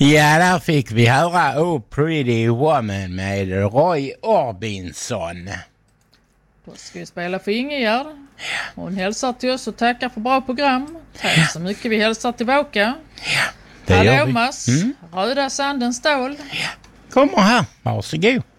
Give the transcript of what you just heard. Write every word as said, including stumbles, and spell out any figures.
Ja, där fick vi höra Oh Pretty Woman med Roy Orbison. Då ska vi spela för Ingegärd. Hon hälsar till oss och tackar för bra program. Tack så mycket, vi hälsar tillbaka. Det gör Hallå vi. Mas, Mm. Röda Sandens stål. Kommer här, varsågod.